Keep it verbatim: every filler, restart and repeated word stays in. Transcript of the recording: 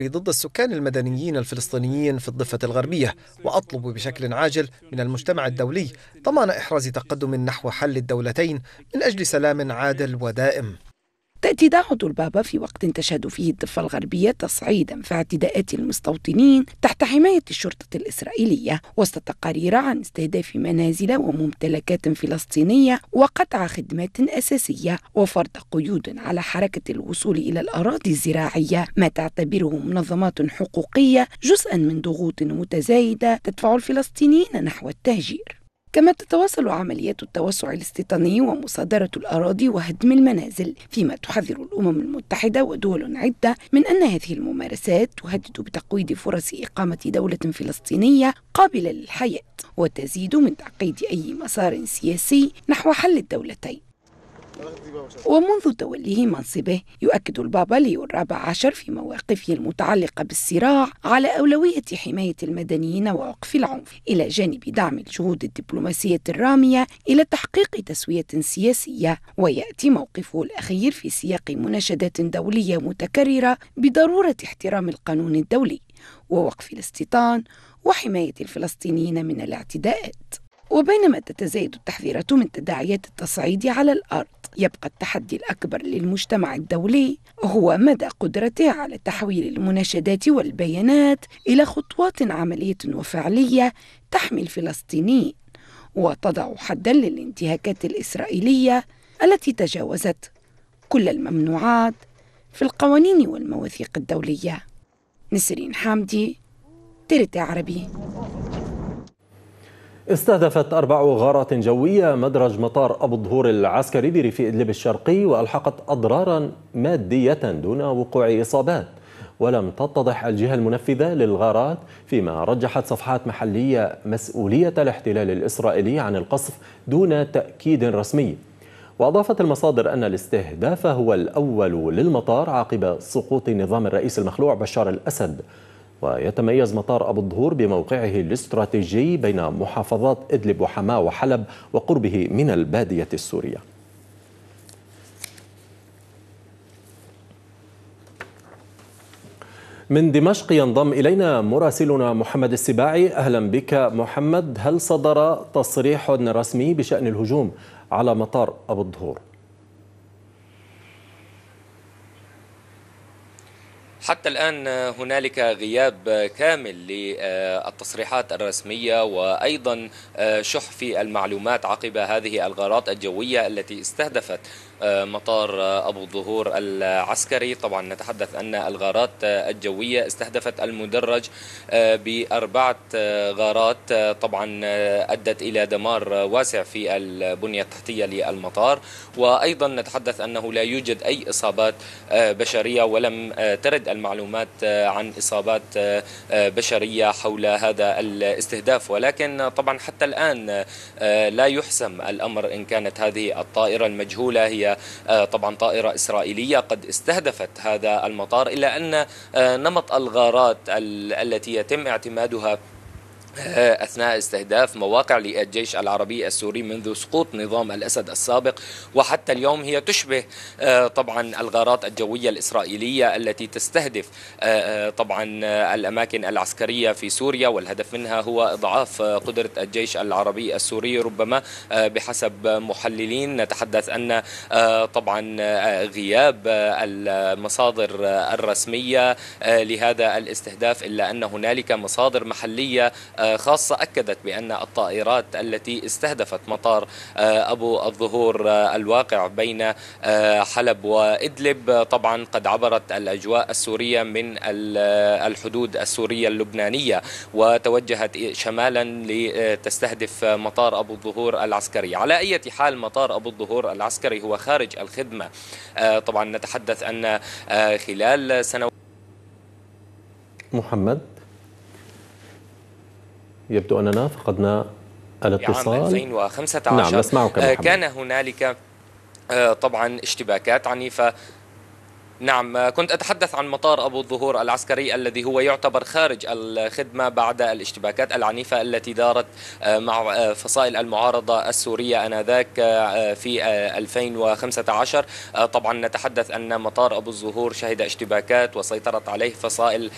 ضد السكان المدنيين الفلسطينيين في الضفة الغربية، وأطلب بشكل عاجل من المجتمع الدولي ضمان إحراز تقدم نحو حل الدولتين من أجل سلام عادل ودائم. تأتي دعوة البابا في وقت تشهد فيه الضفة الغربية تصعيدا في اعتداءات المستوطنين تحت حماية الشرطة الإسرائيلية، وسط تقارير عن استهداف منازل وممتلكات فلسطينية وقطع خدمات أساسية وفرض قيود على حركة الوصول إلى الأراضي الزراعية، ما تعتبره منظمات حقوقية جزءا من ضغوط متزايدة تدفع الفلسطينيين نحو التهجير. كما تتواصل عمليات التوسع الاستيطاني ومصادرة الأراضي وهدم المنازل، فيما تحذر الأمم المتحدة ودول عدة من أن هذه الممارسات تهدد بتقويض فرص إقامة دولة فلسطينية قابلة للحياة، وتزيد من تعقيد أي مسار سياسي نحو حل الدولتين. ومنذ توليه منصبه يؤكد البابا ليو الرابع عشر في مواقفه المتعلقة بالصراع على أولوية حماية المدنيين ووقف العنف، إلى جانب دعم الجهود الدبلوماسية الرامية إلى تحقيق تسوية سياسية. ويأتي موقفه الأخير في سياق مناشدات دولية متكررة بضرورة احترام القانون الدولي ووقف الاستيطان وحماية الفلسطينيين من الاعتداءات. وبينما تتزايد التحذيرات من تداعيات التصعيد على الأرض، يبقى التحدي الأكبر للمجتمع الدولي هو مدى قدرته على تحويل المناشدات والبيانات إلى خطوات عملية وفعلية تحمي الفلسطينيين وتضع حداً للانتهاكات الإسرائيلية التي تجاوزت كل الممنوعات في القوانين والمواثيق الدولية. نسرين حامدي، تي آر تي عربي. استهدفت أربع غارات جوية مدرج مطار أبو الظهور العسكري بريف إدلب الشرقي وألحقت أضرارا مادية دون وقوع إصابات، ولم تتضح الجهة المنفذة للغارات، فيما رجحت صفحات محلية مسؤولية الاحتلال الإسرائيلي عن القصف دون تأكيد رسمي. وأضافت المصادر أن الاستهداف هو الأول للمطار عقب سقوط نظام الرئيس المخلوع بشار الأسد. ويتميز مطار أبو الظهور بموقعه الاستراتيجي بين محافظات إدلب وحماة وحلب وقربه من البادية السورية. من دمشق ينضم إلينا مراسلنا محمد السباعي. أهلا بك محمد. هل صدر تصريح رسمي بشأن الهجوم على مطار أبو الظهور؟ حتى الآن هنالك غياب كامل للتصريحات الرسمية وأيضا شح في المعلومات عقب هذه الغارات الجوية التي استهدفت مطار أبو الظهور العسكري. طبعا نتحدث أن الغارات الجوية استهدفت المدرج بأربعة غارات، طبعا أدت إلى دمار واسع في البنية التحتية للمطار، وأيضا نتحدث أنه لا يوجد أي إصابات بشرية ولم ترد المعلومات عن إصابات بشرية حول هذا الاستهداف. ولكن طبعا حتى الآن لا يحسم الأمر إن كانت هذه الطائرة المجهولة هي طبعا طائرة إسرائيلية قد استهدفت هذا المطار، إلا أن نمط الغارات التي يتم اعتمادها أثناء استهداف مواقع للجيش العربي السوري منذ سقوط نظام الأسد السابق وحتى اليوم هي تشبه طبعا الغارات الجوية الإسرائيلية التي تستهدف طبعا الأماكن العسكرية في سوريا، والهدف منها هو إضعاف قدرة الجيش العربي السوري. ربما بحسب محللين نتحدث أن طبعا غياب المصادر الرسمية لهذا الاستهداف، إلا أن هنالك مصادر محلية خاصة أكدت بأن الطائرات التي استهدفت مطار أبو الظهور الواقع بين حلب وإدلب طبعا قد عبرت الأجواء السورية من الحدود السورية اللبنانية وتوجهت شمالا لتستهدف مطار أبو الظهور العسكري. على أي حال مطار أبو الظهور العسكري هو خارج الخدمة. طبعا نتحدث أن خلال سنوات محمد يبدو أننا فقدنا الاتصال. عام ألفين وخمسة عشر نعم نسمعك محمد. كان هنالك طبعا اشتباكات عنيفة. نعم كنت أتحدث عن مطار أبو الظهور العسكري الذي هو يعتبر خارج الخدمة بعد الاشتباكات العنيفة التي دارت مع فصائل المعارضة السورية آنذاك في ألفين وخمسة عشر. طبعا نتحدث أن مطار أبو الظهور شهد اشتباكات وسيطرت عليه فصائل